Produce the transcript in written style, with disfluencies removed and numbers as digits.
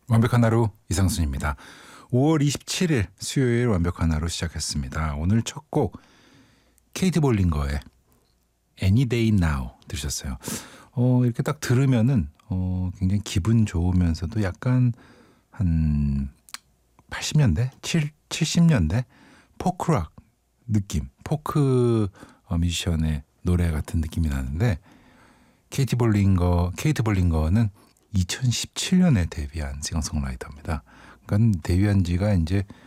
완벽한 하루 이상순입니다. 5월 27일 수요일 완벽한 하루 시작했습니다. 오늘 첫 곡 케이트 볼링거의 Any Day Now 들으셨어요. 이렇게 딱 들으면은 굉장히 기분 좋으면서도 약간 한 80년대, 70년대 포크락 느낌, 포크 뮤지션의 노래 같은 느낌이 나는데 케이트 볼링거는 2017년에 데뷔한 싱어송라이터입니다. 그러니까 데뷔한 지가 이제